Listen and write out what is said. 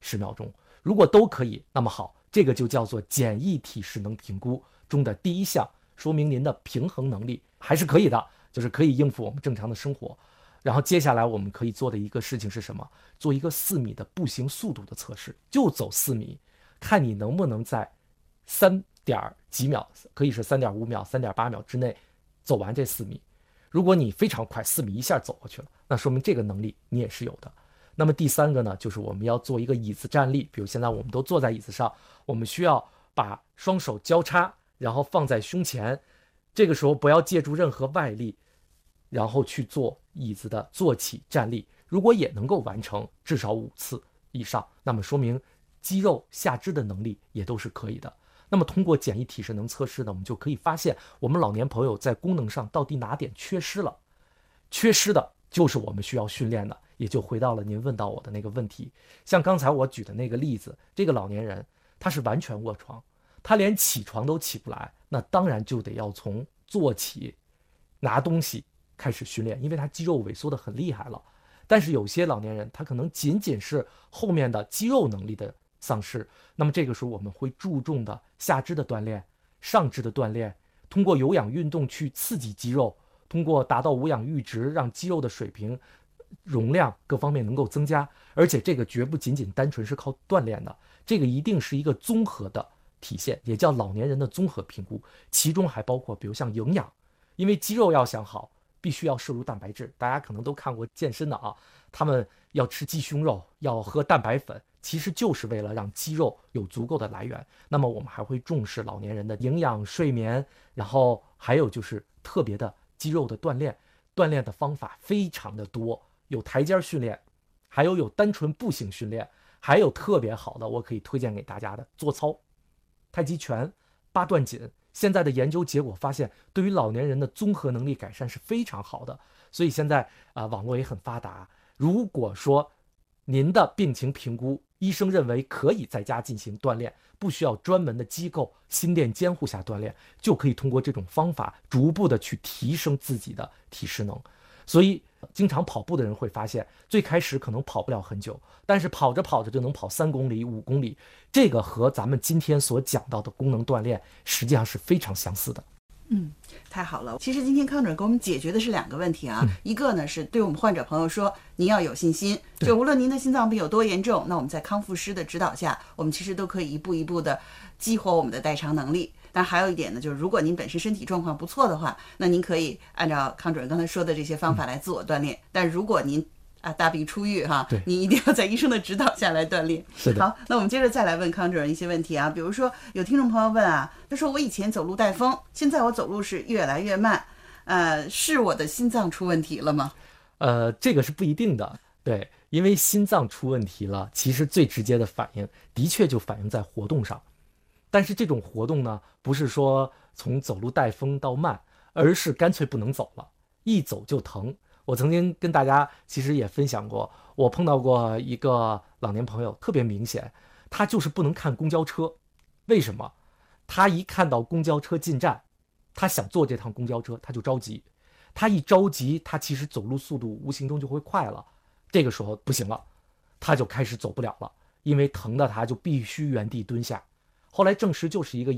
10秒钟。如果都可以，那么好，这个就叫做简易体适能评估中的第一项，说明您的平衡能力还是可以的，就是可以应付我们正常的生活。然后接下来我们可以做的一个事情是什么？做一个4米的步行速度的测试，就走4米，看你能不能在3点几秒，可以是3.5秒、3.8秒之内走完这4米。如果你非常快，4米一下走过去了，那说明这个能力你也是有的。那么第3个呢，就是我们要做一个椅子站立，比如现在我们都坐在椅子上，我们需要把双手交叉，然后放在胸前，这个时候不要借助任何外力，然后去做椅子的坐起站立。如果也能够完成至少5次以上，那么说明肌肉下肢的能力也都是可以的。那么通过简易体适能测试呢，我们就可以发现我们老年朋友在功能上到底哪点缺失了，缺失的就是我们需要训练的。也就回到了您问到我的那个问题，像刚才我举的那个例子，这个老年人他是完全卧床，他连起床都起不来，那当然就得要从坐起拿东西开始训练，因为他肌肉萎缩的很厉害了。但是有些老年人他可能仅仅是后面的肌肉能力的丧失，那么这个时候我们会注重的下肢的锻炼、上肢的锻炼，通过有氧运动去刺激肌肉，通过达到无氧阈值，让肌肉的水平容量各方面能够增加。而且这个绝不仅仅单纯是靠锻炼的，这个一定是一个综合的体现，也叫老年人的综合评估，其中还包括比如像营养，因为肌肉要想好必须要摄入蛋白质，大家可能都看过健身的啊，他们要吃鸡胸肉，要喝蛋白粉，其实就是为了让肌肉有足够的来源。那么我们还会重视老年人的营养、睡眠，然后还有就是特别的肌肉的锻炼，锻炼的方法非常的多，有台阶训练，还有单纯步行训练，还有特别好的我可以推荐给大家的做操、太极拳、八段锦。现在的研究结果发现，对于老年人的综合能力改善是非常好的。所以现在网络也很发达，如果说您的病情评估，医生认为可以在家进行锻炼，不需要专门的机构心电监护下锻炼，就可以通过这种方法逐步的去提升自己的体适能。所以经常跑步的人会发现，最开始可能跑不了很久，但是跑着跑着就能跑3公里、5公里，这个和咱们今天所讲到的功能锻炼实际上是非常相似的。 太好了。其实今天康主任给我们解决的是2个问题啊，一个呢是对我们患者朋友说，您要有信心，就无论您的心脏病有多严重，那我们在康复师的指导下，我们其实都可以一步一步的激活我们的代偿能力。但还有一点呢，就是如果您本身身体状况不错的话，那您可以按照康主任刚才说的这些方法来自我锻炼。但如果您大病初愈哈，你一定要在医生的指导下来锻炼。 是的。 好，那我们接着再来问康主任一些问题啊，比如说有听众朋友问啊，他说我以前走路带风，现在我走路是越来越慢，是我的心脏出问题了吗？ 这个是不一定的，对，因为心脏出问题了，其实最直接的反应的确就反映在活动上，但是这种活动呢，不是说从走路带风到慢，而是干脆不能走了，一走就疼。我曾经跟大家其实也分享过，我碰到过一个老年朋友，特别明显，他就是不能看公交车。为什么？他一看到公交车进站，他想坐这趟公交车，他就着急。他一着急，他其实走路速度无形中就会快了。这个时候不行了，他就开始走不了了，因为疼的他就必须原地蹲下。后来证实就是一个